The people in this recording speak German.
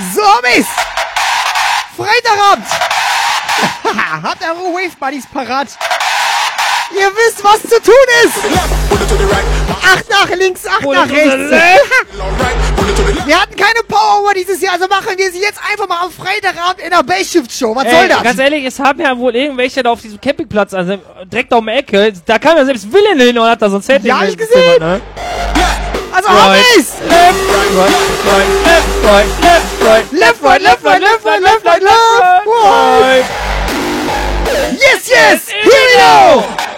So, Homies! Freitagabend! Habt eure Wave Buddies parat? Ihr wisst, was zu tun ist! 8 nach links, 8 nach rechts! Wir hatten keine Power dieses Jahr, also machen wir sie jetzt einfach mal am Freitagabend in der Bayshift-Show. Was soll das? Ganz ehrlich, es haben ja wohl irgendwelche da auf diesem Campingplatz, also direkt um die Ecke, da kam ja selbst Willen hin und hat da so ein Setting. Ja, hab ich gesehen! Ne? Also, Homies! Left, right, left, right, left, right, Left, right, left, right, left, right, left, right, left, right! Yes, yes! Here we go!